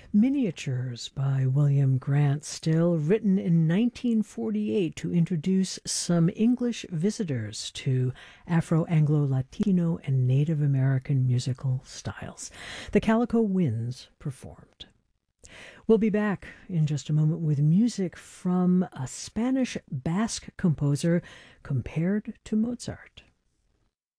Miniatures by William Grant Still, written in 1948 to introduce some English visitors to Afro-Anglo-Latino and Native American musical styles. The Calico Winds performed. We'll be back in just a moment with music from a Spanish Basque composer compared to Mozart.